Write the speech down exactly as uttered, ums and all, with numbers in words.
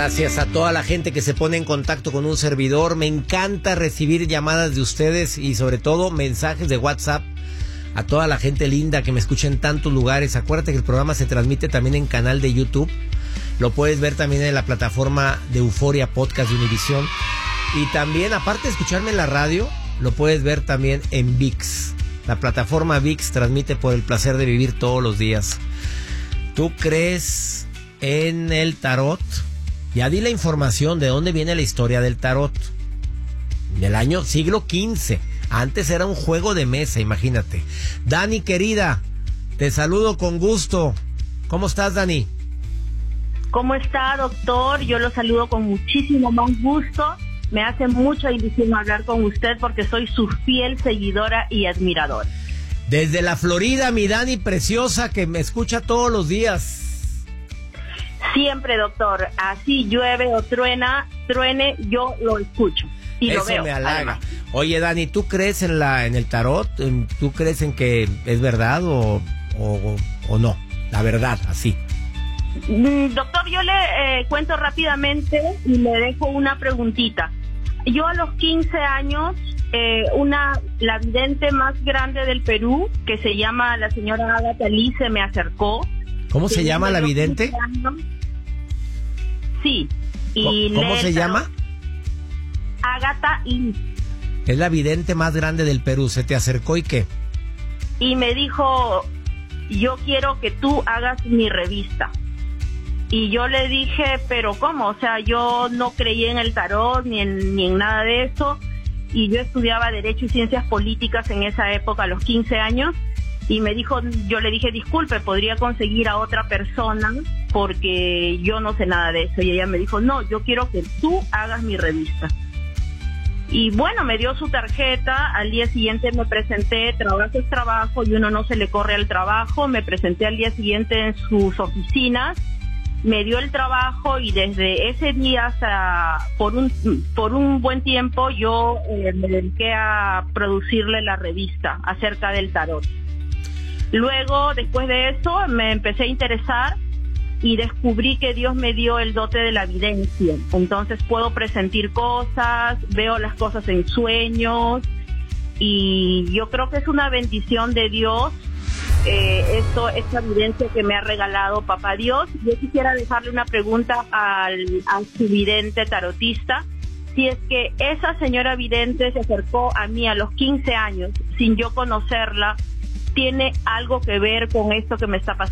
Gracias a toda la gente que se pone en contacto con un servidor. Me encanta recibir llamadas de ustedes y sobre todo mensajes de WhatsApp. A toda la gente linda que me escucha en tantos lugares. Acuérdate que el programa se transmite también en canal de YouTube. Lo puedes ver también en la plataforma de Euforia Podcast de Univisión. Y también, aparte de escucharme en la radio, lo puedes ver también en ViX. La plataforma ViX transmite por el placer de vivir todos los días. ¿Tú crees en el tarot? Ya di la información de dónde viene la historia del tarot. Del año siglo quince. Antes era un juego de mesa, imagínate. Dani, querida, te saludo con gusto. ¿Cómo estás, Dani? ¿Cómo está, doctor? Yo lo saludo con muchísimo más gusto. Me hace mucha ilusión hablar con usted porque soy su fiel seguidora y admiradora. Desde la Florida, mi Dani preciosa, que me escucha todos los días. Siempre, doctor. Así llueve o truena, truene, yo lo escucho. Y Eso lo veo, me halaga. además. Oye, Dani, ¿tú crees en la en el tarot? ¿Tú crees en que es verdad o, o, o no? La verdad, así. Mm, Doctor, yo le eh, cuento rápidamente y le dejo una preguntita. Yo a los quince años, eh, una la vidente más grande del Perú, que se llama la señora Agatha Lee, se me acercó. ¿Cómo se llama la los vidente? quince años. Sí. Y ¿Cómo se llama? Agatha Lee. Es la vidente más grande del Perú. ¿Se te acercó y qué? Y me dijo, yo quiero que tú hagas mi revista. Y yo le dije, pero ¿cómo? O sea, yo no creí en el tarot ni en, ni en nada de eso. Y yo estudiaba Derecho y Ciencias Políticas en esa época, a los quince años. Y me dijo, yo le dije, disculpe, ¿podría conseguir a otra persona? Porque yo no sé nada de eso. Y ella me dijo, no, yo quiero que tú hagas mi revista. Y bueno, me dio su tarjeta, al día siguiente me presenté, trabajo es trabajo y uno no se le corre al trabajo, me presenté al día siguiente en sus oficinas, me dio el trabajo y desde ese día hasta por un por un buen tiempo yo eh, me dediqué a producirle la revista acerca del tarot. Luego, después de eso, me empecé a interesar y descubrí que Dios me dio el dote de la evidencia. Entonces puedo presentir cosas, veo las cosas en sueños y yo creo que es una bendición de Dios, eh, esto, esta evidencia que me ha regalado Papá Dios. Yo quisiera dejarle una pregunta al, al su vidente tarotista. Si es que esa señora vidente se acercó a mí a los quince años sin yo conocerla, ¿tiene algo que ver con esto que me está pasando?